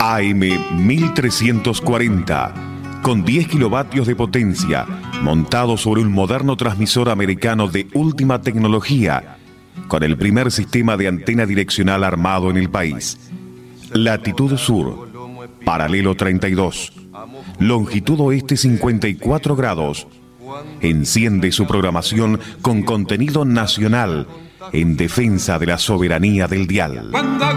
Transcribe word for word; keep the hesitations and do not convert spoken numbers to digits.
A M mil trescientos cuarenta, con diez kilovatios de potencia, montado sobre un moderno transmisor americano de última tecnología, con el primer sistema de antena direccional armado en el país. Latitud sur, paralelo treinta y dos, longitud oeste cincuenta y cuatro grados. Enciende su programación con contenido nacional en defensa de la soberanía del dial.